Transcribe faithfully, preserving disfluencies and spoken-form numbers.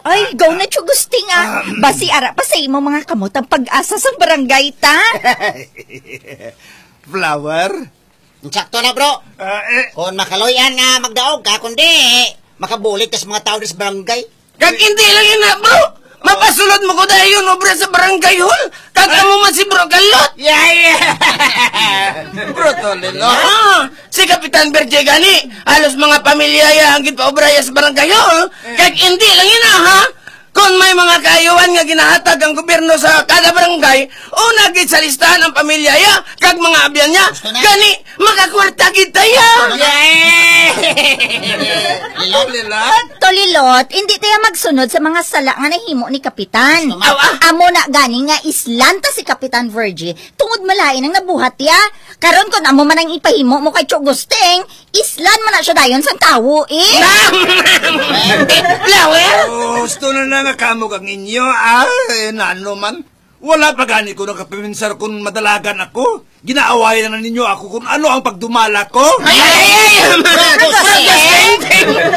Ay, gaw na Chugusting ah. Basi ara pa sa imo mga kamot ang pag-asa sa barangay ta. Flower? Sakto na, bro. Uh, eh, Kung makaloyan nga magdaog ka, kundi makabulit ka sa mga tao sa barangay. Kag hindi lang yun na, bro. Mapasulod mo ko dahil yun, obra sa barangay hall. Kag mo man si bro Galot. Yeah, yeah. Bro, tolilo. Ah, si Kapitan Berje gani. Halos mga pamilya ya ang gitpaobra ya sa barangay hall. Kag hindi lang yun, ha? Kung may mga kaayuan nga ginahatag ang gobyerno sa kada barangay, una gid sa listahan ang pamilya ya, kag mga abyan niya, gani, makakwarta kita ya! Lilot, lilot. Tolilot, hindi tayo magsunod sa mga sala nga nahimo ni Kapitan. Awa. Amo na gani nga islanta si Kapitan Virgie, tungod malain ang nabuhat ya. Karon kung amo man ang ipahimo mo kay Chugusting, islan man na siya dayon sa tawo eh. Flower? oh, gusto na na nga kamog ang inyo, ah, eh, nano man. Wala pa gani ko nakapinsar kung madalagan ako. Ginaawayan na ninyo ako kung ano ang pagdumala ko. Ay, ay, ay, ay,